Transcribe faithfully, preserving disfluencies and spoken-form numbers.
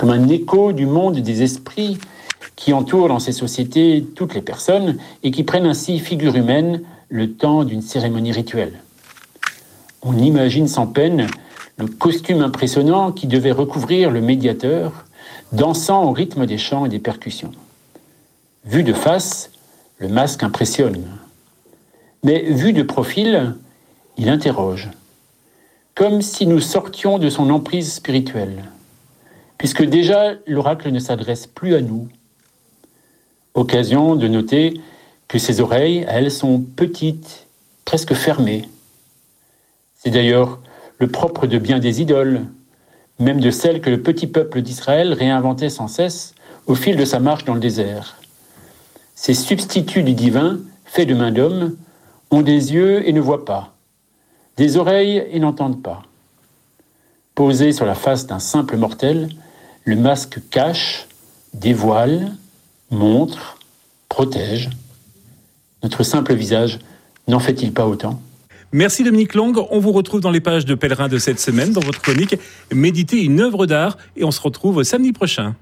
comme un écho du monde des esprits qui entoure dans ces sociétés toutes les personnes et qui prennent ainsi figure humaine le temps d'une cérémonie rituelle. On imagine sans peine le costume impressionnant qui devait recouvrir le médiateur, dansant au rythme des chants et des percussions. Vu de face, le masque impressionne. Mais vu de profil, il interroge, comme si nous sortions de son emprise spirituelle, puisque déjà l'oracle ne s'adresse plus à nous. Occasion de noter que ses oreilles, elles, sont petites, presque fermées. C'est d'ailleurs le propre de bien des idoles, même de celles que le petit peuple d'Israël réinventait sans cesse au fil de sa marche dans le désert. Ces substituts du divin, faits de main d'homme, ont des yeux et ne voient pas, des oreilles et n'entendent pas. Posé sur la face d'un simple mortel, le masque cache, dévoile, montre, protège. Notre simple visage n'en fait-il pas autant ? Merci Dominique Long. On vous retrouve dans les pages de Pèlerin de cette semaine, dans votre chronique « Méditer une œuvre d'art » et on se retrouve samedi prochain.